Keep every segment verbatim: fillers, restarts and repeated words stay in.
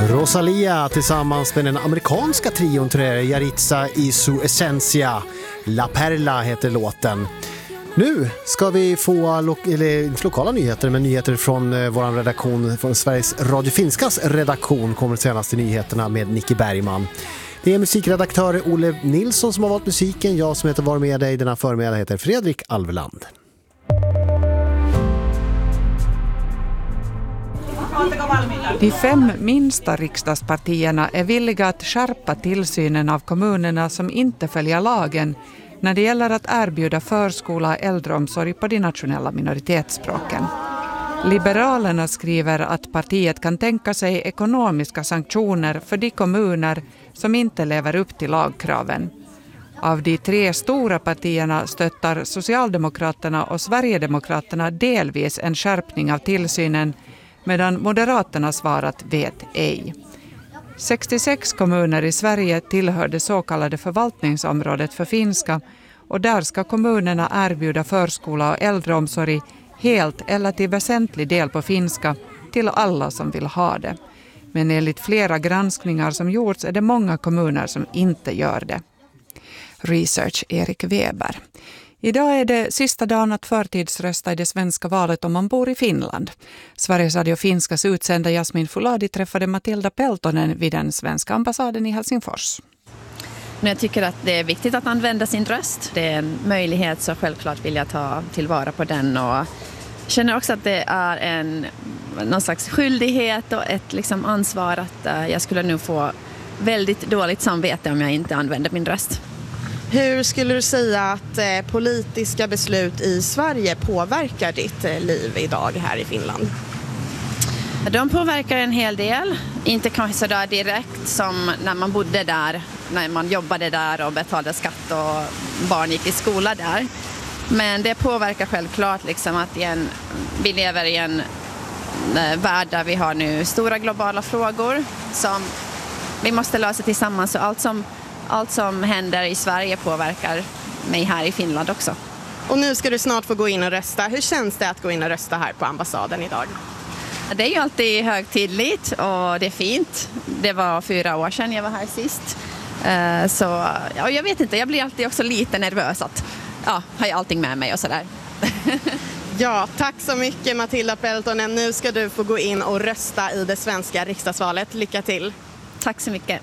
Rosalia tillsammans med den amerikanska trion Yaritza y su Esencia. La Perla heter låten. Nu ska vi få lo- eller, lokala nyheter, med nyheter från eh, vår redaktion, från Sveriges Radio Finskas redaktion, kommer senaste nyheterna med Nicky Bergman. Det är musikredaktör Olle Nilsson som har valt musiken. Jag som heter Var med dig denna förmiddag heter Fredrik Alveland. De fem minsta riksdagspartierna är villiga att skärpa tillsynen av kommunerna som inte följer lagen när det gäller att erbjuda förskola och äldreomsorg på de nationella minoritetsspråken. Liberalerna skriver att partiet kan tänka sig ekonomiska sanktioner för de kommuner som inte lever upp till lagkraven. Av de tre stora partierna stöttar Socialdemokraterna och Sverigedemokraterna delvis en skärpning av tillsynen, medan Moderaterna svarat vet ej. sextiosex kommuner i Sverige tillhör det så kallade förvaltningsområdet för finska, och där ska kommunerna erbjuda förskola och äldreomsorg helt eller till väsentlig del på finska till alla som vill ha det. Men enligt flera granskningar som gjorts är det många kommuner som inte gör det. Research Erik Weber. Idag är det sista dagen att förtidsrösta i det svenska valet om man bor i Finland. Sveriges Radio Finskas utsända Jasmin Fuladi träffade Matilda Peltonen vid den svenska ambassaden i Helsingfors. Jag tycker att det är viktigt att använda sin röst. Det är en möjlighet, så självklart vill jag ta tillvara på den. Och känner också att det är en, någon slags skyldighet och ett liksom ansvar att uh, jag skulle nu få väldigt dåligt samvete om jag inte använder min röst. Hur skulle du säga att eh, politiska beslut i Sverige påverkar ditt eh, liv idag här i Finland? De påverkar en hel del. Inte kanske så där direkt som när man bodde där, när man jobbade där och betalade skatt och barn gick i skola där. Men det påverkar självklart liksom att i en, vi lever i en eh, värld där vi har nu stora globala frågor som vi måste lösa tillsammans. Och allt som Allt som händer i Sverige påverkar mig här i Finland också. Och nu ska du snart få gå in och rösta. Hur känns det att gå in och rösta här på ambassaden idag? Det är ju alltid högtidligt och det är fint. Det var fyra år sedan jag var här sist. Så ja, jag vet inte, jag blir alltid också lite nervös att ja, har jag allting med mig och sådär. Ja, tack så mycket Matilda Peltonen. Nu ska du få gå in och rösta i det svenska riksdagsvalet. Lycka till! Tack så mycket!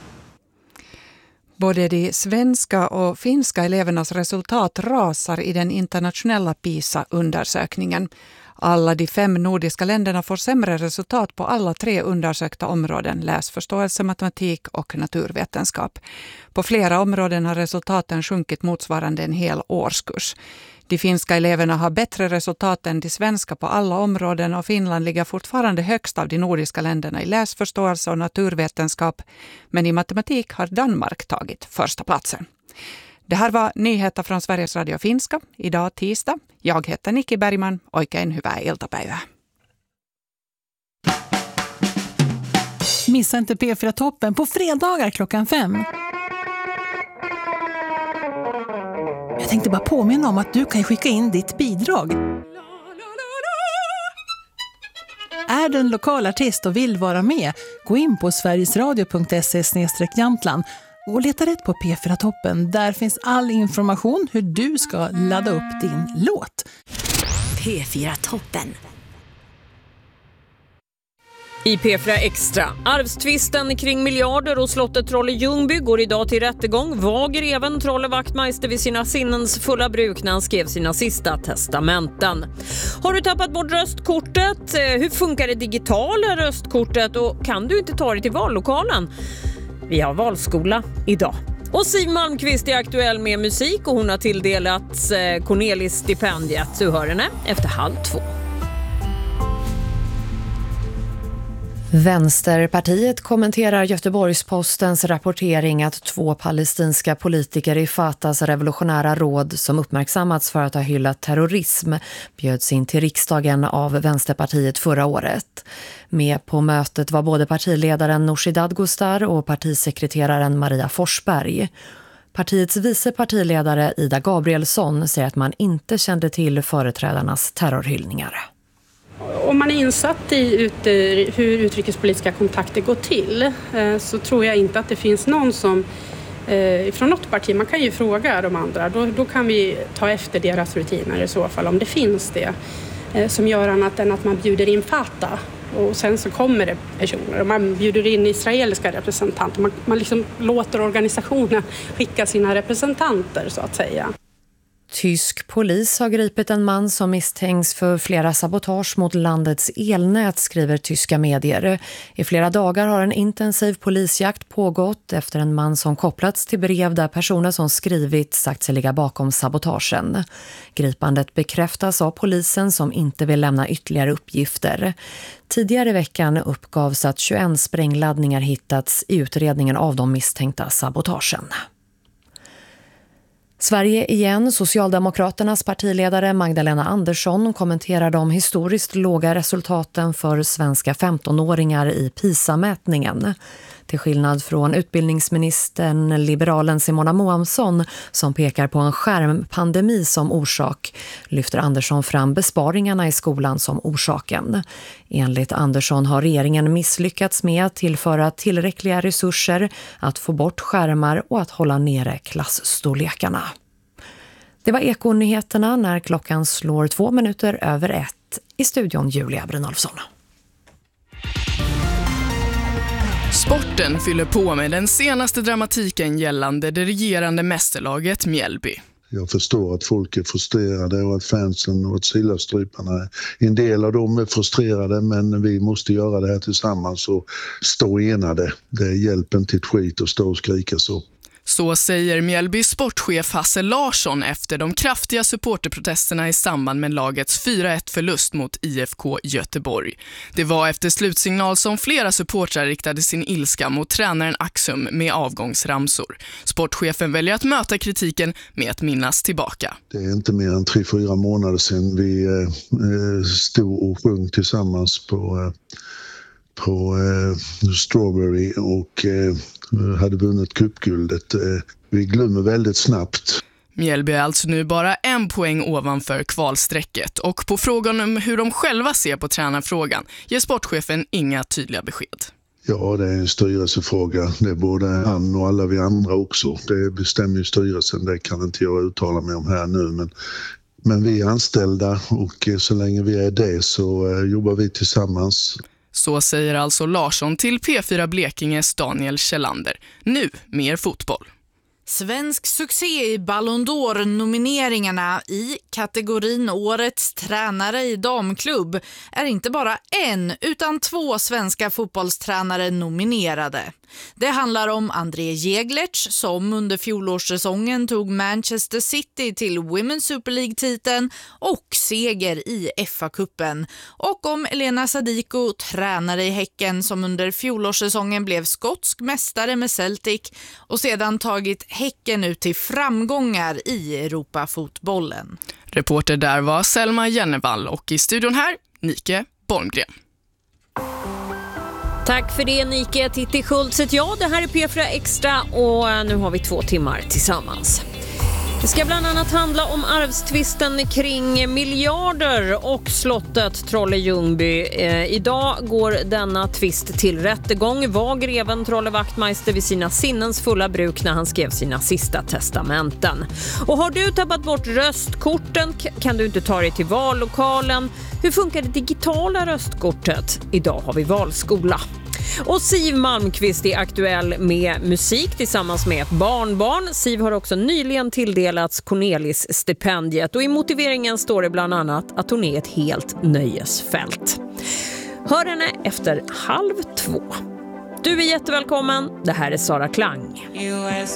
Både de svenska och finska elevernas resultat rasar i den internationella PISA-undersökningen. Alla de fem nordiska länderna får sämre resultat på alla tre undersökta områden: läsförståelse, matematik och naturvetenskap. På flera områden har resultaten sjunkit motsvarande en hel årskurs. De finska eleverna har bättre resultat än de svenska på alla områden, och Finland ligger fortfarande högst av de nordiska länderna i läsförståelse och naturvetenskap, men i matematik har Danmark tagit första platsen. Det här var nyheter från Sveriges Radio Finska, idag tisdag. Jag heter Nicky Bergman, oikein hyvää iltapäivää. Missa inte P fyra-toppen på fredagar klockan fem. Jag tänkte bara påminna om att du kan skicka in ditt bidrag. Är du en lokal artist och vill vara med, gå in på sverigesradio punkt se slash jantland och leta rätt på P fyra-toppen. Där finns all information hur du ska ladda upp din låt. P fyra-toppen. I P fyra Extra. Arvstvisten kring miljarder och slottet Trolle Ljungby går idag till rättegång. Var greven Trolle Wachtmeister vid sina sinnens fulla bruk när han skrev sina sista testamenten. Har du tappat bort röstkortet? Hur funkar det digitala röstkortet? Och kan du inte ta dig till vallokalen? Vi har valskola idag. Och Siv Malmqvist är aktuell med musik och hon har tilldelats Cornelis-stipendiet. Du hör henne efter halv två. Vänsterpartiet kommenterar Göteborgs-Postens rapportering att två palestinska politiker i Fatahs revolutionära råd som uppmärksammats för att ha hyllat terrorism bjöds in till riksdagen av Vänsterpartiet förra året. Med på mötet var både partiledaren Nooshi Dadgostar och partisekreteraren Maria Forsberg. Partiets vice partiledare Ida Gabrielsson säger att man inte kände till företrädarnas terrorhyllningar. Om man är insatt i ut, hur utrikespolitiska kontakter går till så tror jag inte att det finns någon som från något parti, man kan ju fråga de andra, då, då kan vi ta efter deras rutiner i så fall om det finns det som gör annat än att man bjuder in Fatah och sen så kommer det personer och man bjuder in israeliska representanter, man, man liksom låter organisationen skicka sina representanter så att säga. Tysk polis har gripit en man som misstänks för flera sabotage mot landets elnät, skriver tyska medier. I flera dagar har en intensiv polisjakt pågått efter en man som kopplats till brev där personer som skrivit sagt sig ligga bakom sabotagen. Gripandet bekräftas av polisen som inte vill lämna ytterligare uppgifter. Tidigare i veckan uppgavs att tjugoett sprängladdningar hittats i utredningen av de misstänkta sabotagen. Sverige igen. Socialdemokraternas partiledare Magdalena Andersson kommenterar de historiskt låga resultaten för svenska femtonåringar i PISA-mätningen. Till skillnad från utbildningsministern liberalen Simona Moamsson som pekar på en skärmpandemi som orsak, lyfter Andersson fram besparingarna i skolan som orsaken. Enligt Andersson har regeringen misslyckats med att tillföra tillräckliga resurser, att få bort skärmar och att hålla nere klassstorlekarna. Det var Ekonyheterna när klockan slår två minuter över ett. I studion Julia Brynolfsson. Sporten fyller på med den senaste dramatiken gällande det regerande mästerlaget Mjällby. Jag förstår att folk är frustrerade och att fansen och att Silastryparna, en del av dem är frustrerade, men vi måste göra det här tillsammans och stå enade. Det är hjälpen till ett skit och stå och skrika så. Så säger Mjällbys sportchef Hasse Larsson efter de kraftiga supporterprotesterna i samband med lagets fyra ett förlust mot I F K Göteborg. Det var efter slutsignal som flera supportrar riktade sin ilska mot tränaren Axum med avgångsramsor. Sportchefen väljer att möta kritiken med att minnas tillbaka. Det är inte mer än tre, fyra månader sedan vi eh, stod och sjöng tillsammans på... Eh, på eh, Strawberry och eh, hade vunnit cupguldet. Eh, vi glömmer väldigt snabbt. Mjällby är alltså nu bara en poäng ovanför kvalsträcket och på frågan om hur de själva ser på tränarfrågan ger sportchefen inga tydliga besked. Ja, det är en styrelsefråga. Det är både han och alla vi andra också. Det bestämmer ju styrelsen, det kan inte jag uttala mig om här nu, men men vi är anställda och så länge vi är det så eh, jobbar vi tillsammans. Så säger alltså Larsson till P fyra Blekinges Daniel Kjellander. Nu mer fotboll. Svensk succé i Ballon d'Or-nomineringarna i kategorin Årets tränare i damklubb är inte bara en utan två svenska fotbollstränare nominerade. Det handlar om André Jeglertz som under fjolårssäsongen tog Manchester City till Women's Super League-titeln och seger i F A-cupen. Och om Elena Sadiko, tränare i Häcken som under fjolårssäsongen blev skotsk mästare med Celtic och sedan tagit Häcken ut till framgångar i Europafotbollen. Reporter där var Selma Jennevall och i studion här Nike Borngren. Tack för det Nike. Titti Schultz heter jag. Det här är P fyra Extra och nu har vi två timmar tillsammans. Det ska bland annat handla om arvstvisten kring miljarder och slottet Trolle-Ljungby. Eh, idag går denna tvist till rättegång. Var greven Trolle Wachtmeister vid sina sinnens fulla bruk när han skrev sina sista testamenten. Och har du tappat bort röstkorten kan du inte ta dig till vallokalen. Hur funkar det digitala röstkortet? Idag har vi valskola. Och Siv Malmqvist är aktuell med musik tillsammans med ett barnbarn. Siv har också nyligen tilldelats Cornelis-stipendiet och i motiveringen står det bland annat att hon är ett helt nöjesfält. Hör henne efter halv två. Du är jättevälkommen. Det här är Sara Klang.